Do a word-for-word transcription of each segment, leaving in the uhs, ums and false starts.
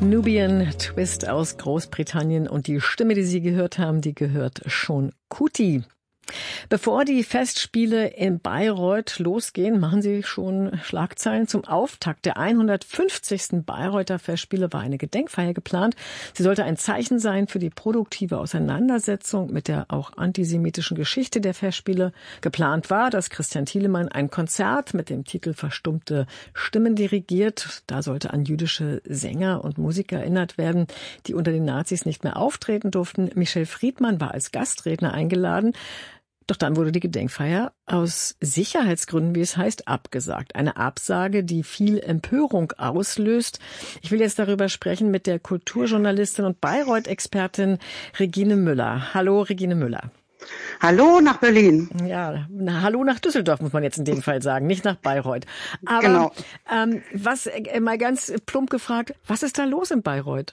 Nubian Twist aus Großbritannien und die Stimme, die Sie gehört haben, die gehört Sean Kuti. Bevor die Festspiele in Bayreuth losgehen, machen Sie schon Schlagzeilen. Zum Auftakt der hundertfünfzigsten Bayreuther Festspiele war eine Gedenkfeier geplant. Sie sollte ein Zeichen sein für die produktive Auseinandersetzung mit der auch antisemitischen Geschichte der Festspiele. Geplant war, dass Christian Thielemann ein Konzert mit dem Titel Verstummte Stimmen dirigiert. Da sollte an jüdische Sänger und Musiker erinnert werden, die unter den Nazis nicht mehr auftreten durften. Michel Friedmann war als Gastredner eingeladen. Doch dann wurde die Gedenkfeier aus Sicherheitsgründen, wie es heißt, abgesagt. Eine Absage, die viel Empörung auslöst. Ich will jetzt darüber sprechen mit der Kulturjournalistin und Bayreuth-Expertin Regine Müller. Hallo, Regine Müller. Hallo nach Berlin. Ja, na, hallo nach Düsseldorf, muss man jetzt in dem Fall sagen, nicht nach Bayreuth. Aber genau. ähm, was, äh, mal ganz plump gefragt, was ist da los in Bayreuth?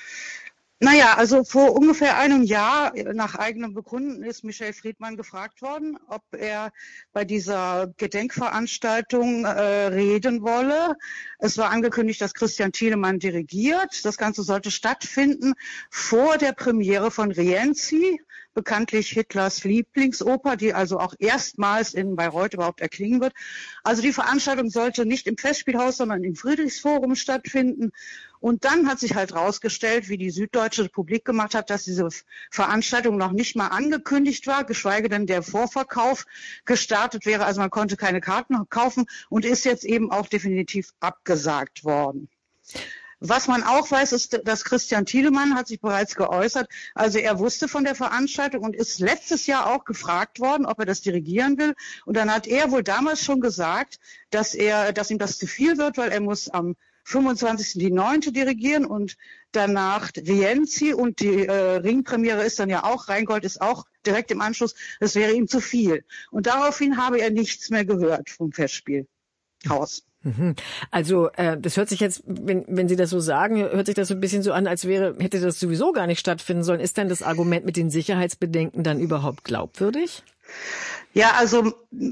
Naja, also vor ungefähr einem Jahr, nach eigenem Bekunden, ist Michel Friedmann gefragt worden, ob er bei dieser Gedenkveranstaltung äh, reden wolle. Es war angekündigt, dass Christian Thielemann dirigiert. Das Ganze sollte stattfinden vor der Premiere von Rienzi, bekanntlich Hitlers Lieblingsoper, die also auch erstmals in Bayreuth überhaupt erklingen wird. Also die Veranstaltung sollte nicht im Festspielhaus, sondern im Friedrichsforum stattfinden. Und dann hat sich halt rausgestellt, wie die Süddeutsche publik gemacht hat, dass diese Veranstaltung noch nicht mal angekündigt war, geschweige denn der Vorverkauf gestartet wäre. Also man konnte keine Karten kaufen und ist jetzt eben auch definitiv abgesagt worden. Was man auch weiß, ist, dass Christian Thielemann hat sich bereits geäußert. Also er wusste von der Veranstaltung und ist letztes Jahr auch gefragt worden, ob er das dirigieren will. Und dann hat er wohl damals schon gesagt, dass er, dass ihm das zu viel wird, weil er muss am fünfundzwanzigsten die neunte dirigieren und danach Rienzi und die äh, Ringpremiere ist dann ja auch, Rheingold ist auch direkt im Anschluss, das wäre ihm zu viel. Und daraufhin habe er nichts mehr gehört vom Festspielhaus. Also äh, das hört sich jetzt, wenn, wenn Sie das so sagen, hört sich das so ein bisschen so an, als wäre, hätte das sowieso gar nicht stattfinden sollen. Ist denn das Argument mit den Sicherheitsbedenken dann überhaupt glaubwürdig? Ja, also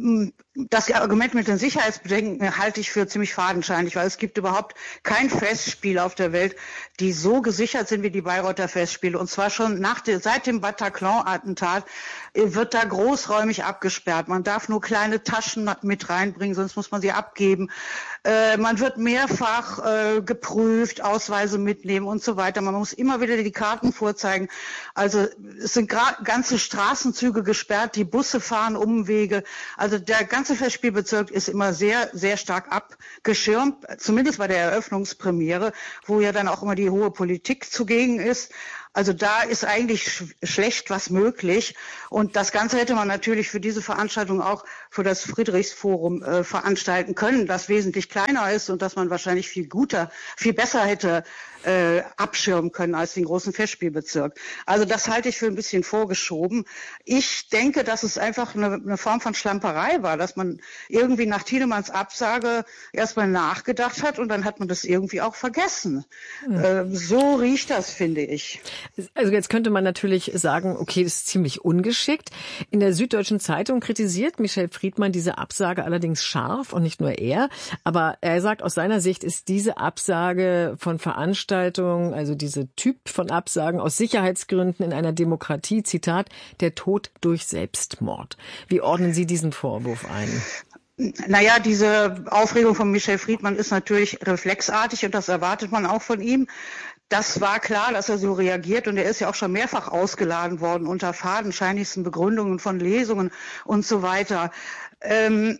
das Argument mit den Sicherheitsbedenken halte ich für ziemlich fadenscheinig, weil es gibt überhaupt kein Festspiel auf der Welt, die so gesichert sind wie die Bayreuther Festspiele. Und zwar schon nach der, seit dem Bataclan-Attentat wird da großräumig abgesperrt. Man darf nur kleine Taschen mit reinbringen, sonst muss man sie abgeben. Äh, man wird mehrfach äh, geprüft, Ausweise mitnehmen und so weiter. Man muss immer wieder die Karten vorzeigen. Also es sind ganze Straßenzüge gesperrt, die Busse fahren Umwege. Also der ganze Festspielbezirk ist immer sehr, sehr stark abgeschirmt, zumindest bei der Eröffnungspremiere, wo ja dann auch immer die hohe Politik zugegen ist. Also da ist eigentlich sch- schlecht was möglich. Und das Ganze hätte man natürlich für diese Veranstaltung auch für das Friedrichsforum äh, veranstalten können, das wesentlich kleiner ist und das man wahrscheinlich viel guter, viel besser hätte äh, abschirmen können als den großen Festspielbezirk. Also das halte ich für ein bisschen vorgeschoben. Ich denke, dass es einfach eine, eine Form von Schlamperei war, dass man irgendwie nach Thielemanns Absage erstmal nachgedacht hat und dann hat man das irgendwie auch vergessen. Hm. Äh, so riecht das, finde ich. Also jetzt könnte man natürlich sagen, okay, das ist ziemlich ungeschickt. In der Süddeutschen Zeitung kritisiert Michel Friedmann diese Absage allerdings scharf und nicht nur er. Aber er sagt, aus seiner Sicht ist diese Absage von Veranstaltungen, also diese Typ von Absagen aus Sicherheitsgründen in einer Demokratie, Zitat, der Tod durch Selbstmord. Wie ordnen Sie diesen Vorwurf ein? Naja, diese Aufregung von Michel Friedmann ist natürlich reflexartig und das erwartet man auch von ihm. Das war klar, dass er so reagiert und er ist ja auch schon mehrfach ausgeladen worden unter fadenscheinigsten Begründungen von Lesungen und so weiter. Ähm,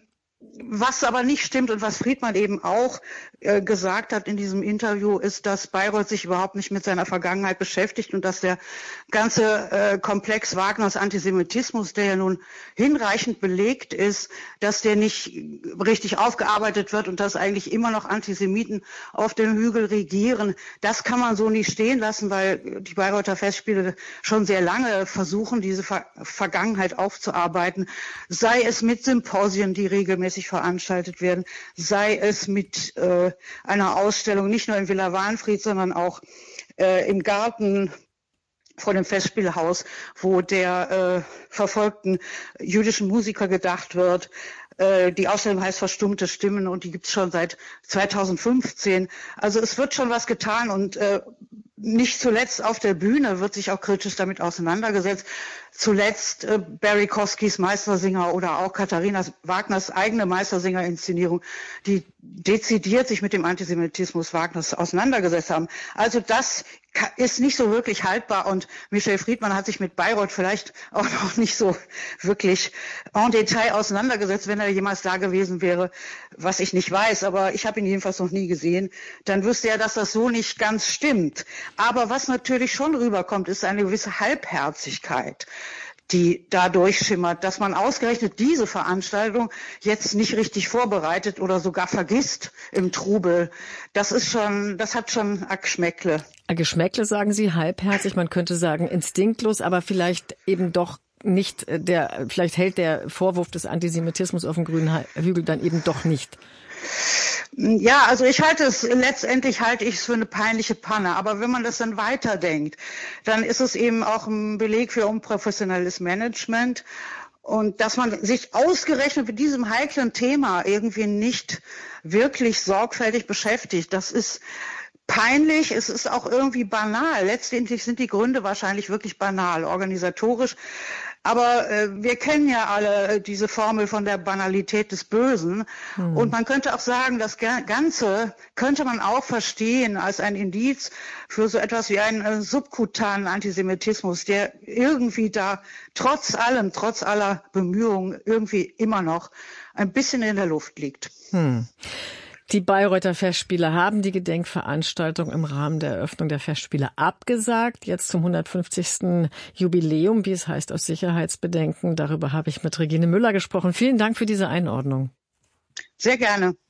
was aber nicht stimmt und was Friedmann eben auch äh, gesagt hat in diesem Interview, ist, dass Bayreuth sich überhaupt nicht mit seiner Vergangenheit beschäftigt und dass der ganze äh, Komplex Wagners Antisemitismus, der ja nun hinreichend belegt ist, dass der nicht richtig aufgearbeitet wird und dass eigentlich immer noch Antisemiten auf dem Hügel regieren. Das kann man so nicht stehen lassen, weil die Bayreuther Festspiele schon sehr lange versuchen, diese Ver- Vergangenheit aufzuarbeiten, sei es mit Symposien, die regelmäßig veranstaltet werden, sei es mit äh, einer Ausstellung nicht nur in Villa Wahnfried, sondern auch äh, im Garten vor dem Festspielhaus, wo der äh, verfolgten jüdischen Musiker gedacht wird. Die Ausstellung heißt Verstummte Stimmen und die gibt's schon seit zweitausendfünfzehn. Also es wird schon was getan und äh, nicht zuletzt auf der Bühne wird sich auch kritisch damit auseinandergesetzt. Zuletzt äh, Barry Kosky's Meistersinger oder auch Katharina Wagners eigene Meistersinger-Inszenierung, die dezidiert sich mit dem Antisemitismus Wagners auseinandergesetzt haben. Also das ist nicht so wirklich haltbar und Michel Friedmann hat sich mit Bayreuth vielleicht auch noch nicht so wirklich en Detail auseinandergesetzt, wenn er jemals da gewesen wäre, was ich nicht weiß, aber ich habe ihn jedenfalls noch nie gesehen. Dann wüsste er, dass das so nicht ganz stimmt. Aber was natürlich schon rüberkommt, ist eine gewisse Halbherzigkeit, die da durchschimmert, dass man ausgerechnet diese Veranstaltung jetzt nicht richtig vorbereitet oder sogar vergisst im Trubel. Das ist schon, das hat schon ein Geschmäckle. Ein Geschmäckle, sagen Sie, halbherzig, man könnte sagen instinktlos, aber vielleicht eben doch nicht der, vielleicht hält der Vorwurf des Antisemitismus auf dem grünen Hügel dann eben doch nicht. Ja, also ich halte es, letztendlich halte ich es für eine peinliche Panne. Aber wenn man das dann weiterdenkt, dann ist es eben auch ein Beleg für unprofessionelles Management. Und dass man sich ausgerechnet mit diesem heiklen Thema irgendwie nicht wirklich sorgfältig beschäftigt, das ist peinlich. Es ist auch irgendwie banal. Letztendlich sind die Gründe wahrscheinlich wirklich banal, organisatorisch. Aber äh, wir kennen ja alle äh, diese Formel von der Banalität des Bösen. Hm. Und man könnte auch sagen, das Ganze könnte man auch verstehen als ein Indiz für so etwas wie einen äh, subkutanen Antisemitismus, der irgendwie da trotz allem, trotz aller Bemühungen irgendwie immer noch ein bisschen in der Luft liegt. Hm. Die Bayreuther Festspiele haben die Gedenkveranstaltung im Rahmen der Eröffnung der Festspiele abgesagt. Jetzt zum hundertfünfzigsten Jubiläum, wie es heißt, aus Sicherheitsbedenken. Darüber habe ich mit Regine Müller gesprochen. Vielen Dank für diese Einordnung. Sehr gerne.